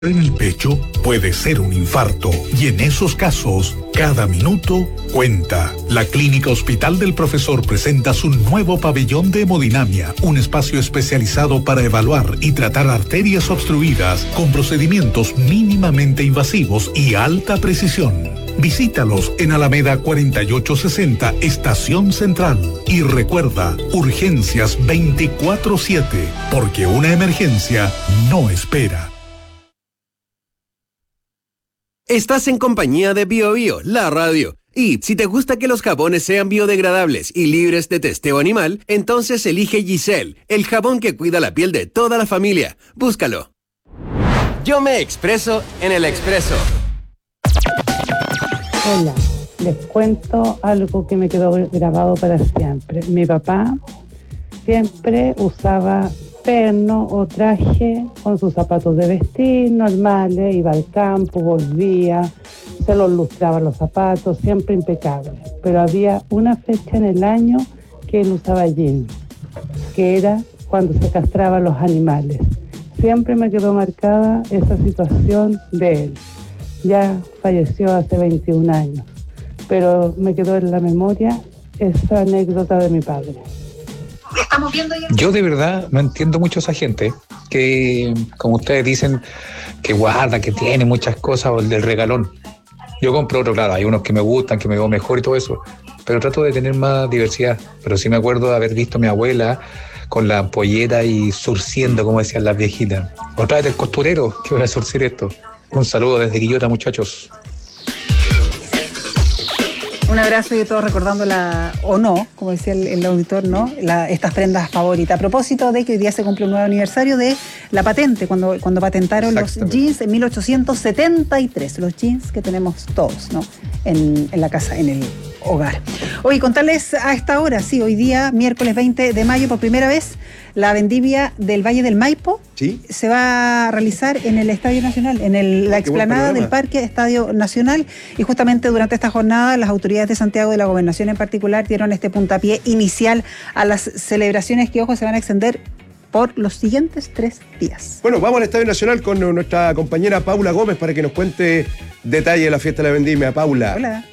En el pecho puede ser un infarto y en esos casos, cada minuto cuenta. La Clínica Hospital del Profesor presenta su nuevo pabellón de hemodinamia, un espacio especializado para evaluar y tratar arterias obstruidas con procedimientos mínimamente invasivos y alta precisión. Visítalos en Alameda 4860, Estación Central. Y recuerda, urgencias 24/7, porque una emergencia no espera. Estás en compañía de BioBio, la radio. Y si te gusta que los jabones sean biodegradables y libres de testeo animal, entonces elige Giselle, el jabón que cuida la piel de toda la familia. Búscalo. Yo me expreso en el Expreso. Hola, les cuento algo que me quedó grabado para siempre. Mi papá siempre usaba terno o traje con sus zapatos de vestir normales, iba al campo, volvía, se los lustraba los zapatos, siempre impecable. Pero había una fecha en el año que él usaba jeans, que era cuando se castraban los animales. Siempre me quedó marcada esa situación de él. Ya falleció hace 21 años, pero me quedó en la memoria esa anécdota de mi padre. Yo de verdad no entiendo mucho a esa gente que, como ustedes dicen, que guarda, que tiene muchas cosas, o el del regalón. Yo compro otro, claro, hay unos que me gustan, que me veo mejor y todo eso, pero trato de tener más diversidad. Pero sí me acuerdo de haber visto a mi abuela con la ampolleta y surciendo, como decían las viejitas. Otra vez del costurero, que voy a surcir esto. Un saludo desde Quillota, muchachos. Un abrazo y todos recordando o no, como decía el auditor, ¿no? Estas prendas favoritas. A propósito de que hoy día se cumple un nuevo aniversario de la patente, cuando patentaron los jeans en 1873. Los jeans que tenemos todos, ¿no? En la casa, en el hogar. Hoy contarles a esta hora, sí, hoy día, miércoles 20 de mayo, por primera vez, la vendimia del Valle del Maipo se va a realizar en el Estadio Nacional, en la explanada del Parque Estadio Nacional, y justamente durante esta jornada las autoridades de Santiago, de la Gobernación en particular, dieron este puntapié inicial a las celebraciones que, ojo, se van a extender por los siguientes 3 días. Bueno, vamos al Estadio Nacional con nuestra compañera Paula Gómez para que nos cuente detalles de la fiesta de la vendimia. Paula. Hola.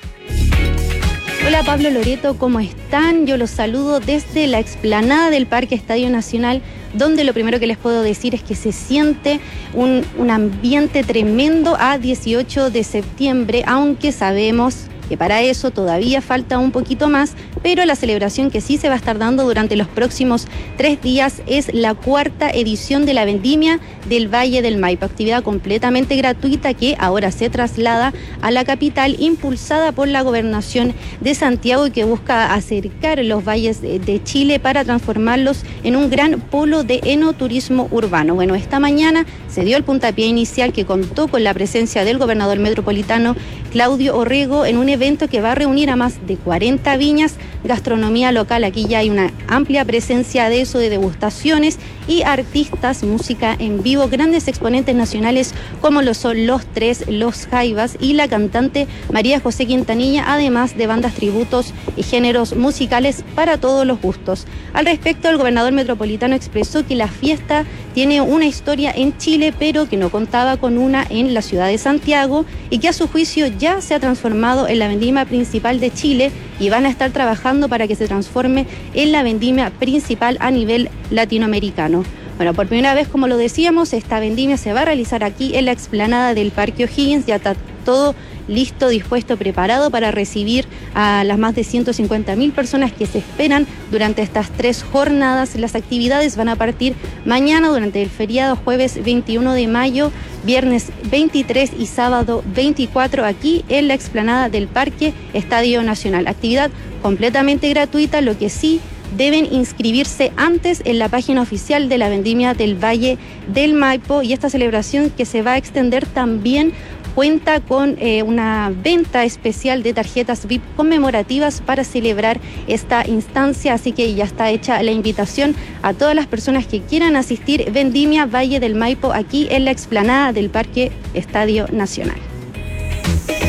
Hola Pablo, Loreto, ¿cómo están? Yo los saludo desde la explanada del Parque Estadio Nacional, donde lo primero que les puedo decir es que se siente un ambiente tremendo a 18 de septiembre, aunque sabemos que para eso todavía falta un poquito más, pero la celebración que sí se va a estar dando durante los próximos 3 días es la 4ª edición de la vendimia del Valle del Maipo, actividad completamente gratuita que ahora se traslada a la capital, impulsada por la Gobernación de Santiago y que busca acercar los valles de Chile para transformarlos en un gran polo de enoturismo urbano. Bueno, esta mañana se dio el puntapié inicial que contó con la presencia del gobernador metropolitano Claudio Orrego en un evento que va a reunir a más de 40 viñas, gastronomía local. Aquí ya hay una amplia presencia de eso, de degustaciones y artistas, música en vivo, grandes exponentes nacionales como lo son Los Tres, Los Jaivas y la cantante María José Quintanilla, además de bandas, tributos y géneros musicales para todos los gustos. Al respecto, el gobernador metropolitano expresó que la fiesta tiene una historia en Chile, pero que no contaba con una en la ciudad de Santiago y que a su juicio ya se ha transformado en la vendimia principal de Chile y van a estar trabajando para que se transforme en la vendimia principal a nivel latinoamericano. Bueno, por primera vez, como lo decíamos, esta vendimia se va a realizar aquí en la explanada del Parque O'Higgins. Ya está todo listo, dispuesto, preparado para recibir a las más de 150.000 personas que se esperan durante estas 3 jornadas. Las actividades van a partir mañana durante el feriado, jueves 21 de mayo, viernes 23 y sábado 24 aquí en la explanada del Parque Estadio Nacional. Actividad completamente gratuita, lo que sí deben inscribirse antes en la página oficial de la vendimia del Valle del Maipo, y esta celebración que se va a extender también cuenta con una venta especial de tarjetas VIP conmemorativas para celebrar esta instancia, así que ya está hecha la invitación a todas las personas que quieran asistir. Vendimia Valle del Maipo aquí en la explanada del Parque Estadio Nacional.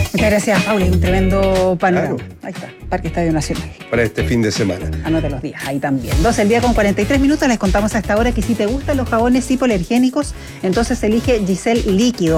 Muchas gracias, Paula. Un tremendo panorama. Claro. Ahí está, Parque Estadio Nacional. Para este fin de semana. Anote los días, ahí también. 12 el día con 43 minutos. Les contamos a esta hora que si te gustan los jabones hipoalergénicos, entonces elige Giselle Líquido.